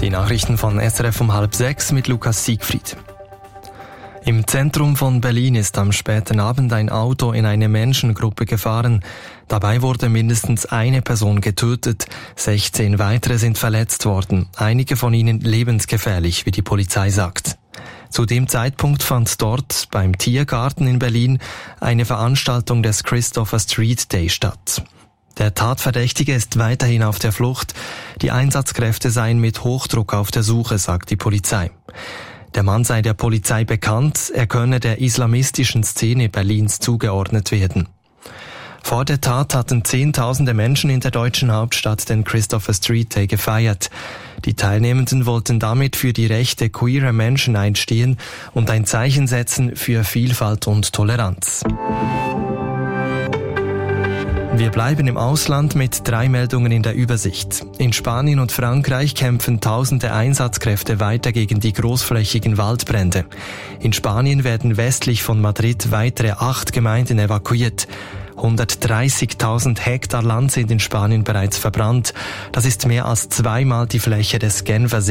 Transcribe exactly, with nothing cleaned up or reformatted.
Die Nachrichten von S R F um halb sechs mit Lukas Siegfried. Im Zentrum von Berlin ist am späten Abend ein Auto in eine Menschengruppe gefahren. Dabei wurde mindestens eine Person getötet, sechzehn weitere sind verletzt worden, einige von ihnen lebensgefährlich, wie die Polizei sagt. Zu dem Zeitpunkt fand dort, beim Tiergarten in Berlin, eine Veranstaltung des Christopher Street Day statt. Der Tatverdächtige ist weiterhin auf der Flucht. Die Einsatzkräfte seien mit Hochdruck auf der Suche, sagt die Polizei. Der Mann sei der Polizei bekannt, er könne der islamistischen Szene Berlins zugeordnet werden. Vor der Tat hatten Zehntausende Menschen in der deutschen Hauptstadt den Christopher Street Day gefeiert. Die Teilnehmenden wollten damit für die Rechte queerer Menschen einstehen und ein Zeichen setzen für Vielfalt und Toleranz. Wir bleiben im Ausland mit drei Meldungen in der Übersicht. In Spanien und Frankreich kämpfen tausende Einsatzkräfte weiter gegen die großflächigen Waldbrände. In Spanien werden westlich von Madrid weitere acht Gemeinden evakuiert. hundertdreißigtausend Hektar Land sind in Spanien bereits verbrannt. Das ist mehr als zweimal die Fläche des Genfersees.